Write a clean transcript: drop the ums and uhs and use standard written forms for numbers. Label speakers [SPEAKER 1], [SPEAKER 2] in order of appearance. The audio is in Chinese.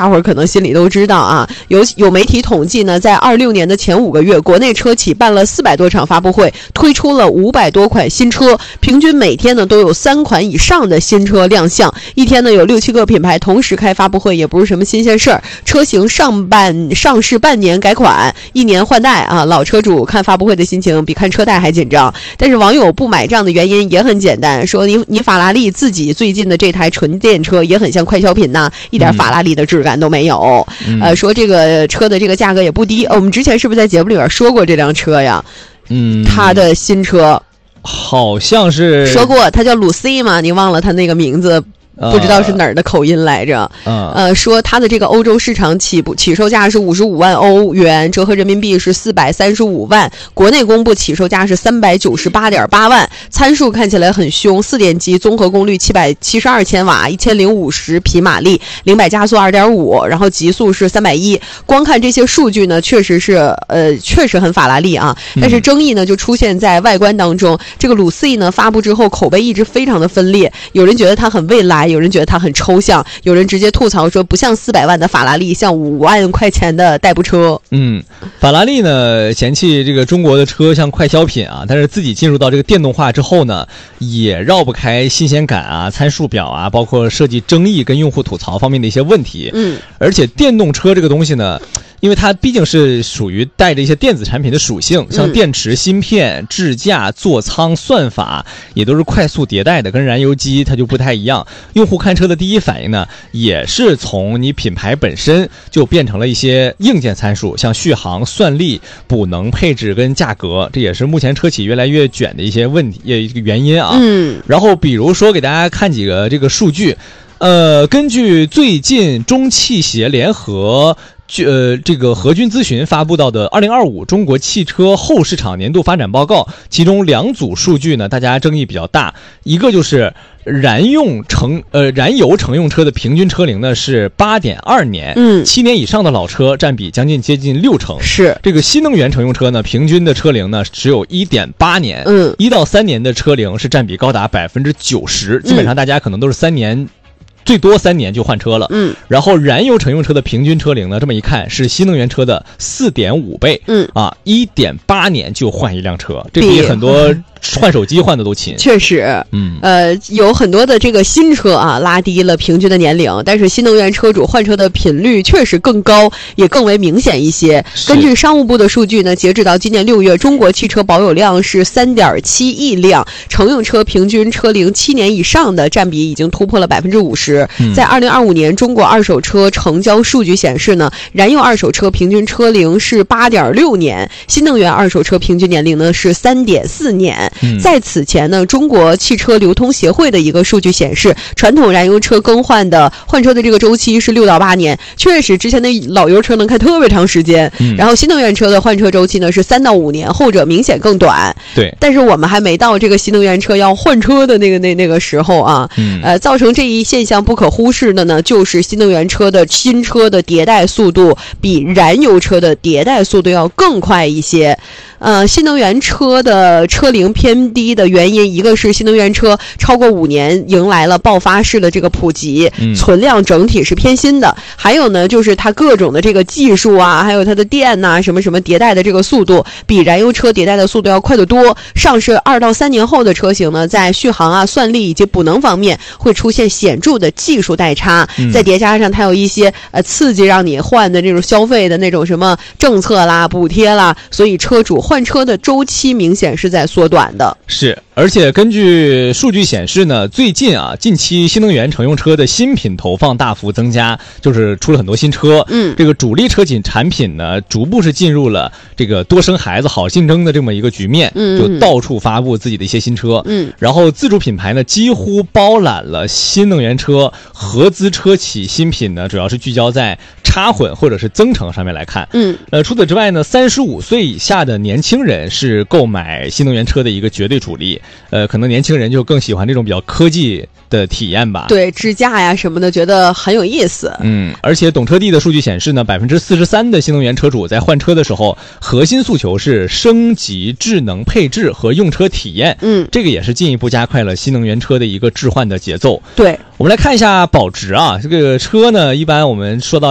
[SPEAKER 1] 大伙儿可能心里都知道啊。有媒体统计呢，在26年的前5个月，国内车企办了400多场发布会，推出了500多款新车，平均每天呢都有3款以上的新车亮相，一天呢有6、7个品牌同时开发布会，也不是什么新鲜事儿。车型上市半年改款，1年换代啊，老车主看发布会的心情比看车贷还紧张。但是网友不买账的原因也很简单，说你法拉利自己最近的这台纯电车也很像快消品呐，一点法拉利的质感都没有。说这个车的这个价格也不低，我们之前是不是在节目里边说过这辆车呀？它的新车
[SPEAKER 2] 好像是
[SPEAKER 1] 说过，它叫鲁 C 嘛，你忘了它那个名字？不知道是哪儿的口音来着。说它的这个欧洲市场起售价是55万欧元，折合人民币是435万，国内公布起售价是398.8万。参数看起来很凶，4点机，综合功率772千瓦，1050匹马力，0-100加速 2.5， 然后极速是310。光看这些数据呢，确实很法拉利啊。但是争议呢就出现在外观当中。这个鲁 C 呢发布之后，口碑一直非常的分裂，有人觉得它很未来，有人觉得它很抽象，有人直接吐槽说不像400万的法拉利，像5万块钱的代步车。
[SPEAKER 2] 法拉利呢嫌弃这个中国的车像快消品啊，但是自己进入到这个电动化之后呢，也绕不开新鲜感啊、参数表啊，包括设计争议跟用户吐槽方面的一些问题。而且电动车这个东西呢，因为它毕竟是属于带着一些电子产品的属性，像电池、芯片、智驾、座舱、算法也都是快速迭代的，跟燃油机它就不太一样。用户看车的第一反应呢，也是从你品牌本身就变成了一些硬件参数，像续航、算力、补能、配置跟价格，这也是目前车企越来越卷的一些问题原因啊。然后比如说给大家看几个这个数据。根据最近中汽协联合这个和军咨询发布到的2025中国汽车后市场年度发展报告，其中2组数据呢，大家争议比较大。一个就是燃油乘用车的平均车龄呢是8.2年，7年以上的老车占比接近60%。是这个新能源乘用车呢，平均的车龄呢只有1.8年，1到3年的车龄是占比高达90%，基本上大家可能都是3年。最多3年就换车了。然后燃油乘用车的平均车龄呢，这么一看是新能源车的4.5倍。1.8年就换一辆车，这比很多换手机换的都勤。确实，有很多的这个新车啊，拉低了平均的年龄，但是新能源车主换车的频率确实更高，也更为明显一些。根据商务部的数据呢，截止到今年6月，中国汽车保有量是3.7亿辆，乘用车平均车龄7年以上的占比已经突破了50%。在2025年，中国二手车成交数据显示呢，燃油二手车平均车龄是8.6年，新能源二手车平均年龄呢是3.4年。在此前呢，中国汽车流通协会的一个数据显示，传统燃油车换车的这个周期是6到8年，确实之前的老油车能开特别长时间。然后新能源车的换车周期呢是3到5年，后者明显更短。对，但是我们还没到这个新能源车要换车的那个时候啊。造成这一现象不可忽视的呢，就是新能源车的新车的迭代速度比燃油车的迭代速度要更快一些。新能源车的车龄偏低的原因，一个是新能源车超过5年迎来了爆发式的这个普及，存量整体是偏新的。还有呢，就是它各种的这个技术啊，还有它的电呐，什么迭代的这个速度，比燃油车迭代的速度要快得多。上市2到3年后的车型呢，在续航啊、算力以及补能方面会出现显著的技术代差。再叠加上它有一些刺激让你换的这种消费的那种什么政策啦、补贴啦，所以车主换车的周期明显是在缩短的。是，而且根据数据显示呢，近期新能源乘用车的新品投放大幅增加，就是出了很多新车。这个主力车企产品呢，逐步是进入了这个多生孩子好竞争的这么一个局面，就到处发布自己的一些新车。然后自主品牌呢，几乎包揽了新能源车，合资车企新品呢，主要是聚焦在插混或者是增程上面来看。除此之外呢，35岁以下的年轻人是购买新能源车的一个绝对主力。可能年轻人就更喜欢这种比较科技的体验吧。对，智驾呀什么的，觉得很有意思。而且懂车帝的数据显示呢，43%的新能源车主在换车的时候，核心诉求是升级智能配置和用车体验。这个也是进一步加快了新能源车的一个置换的节奏。对，我们来看一下保值啊，这个车呢，一般我们说到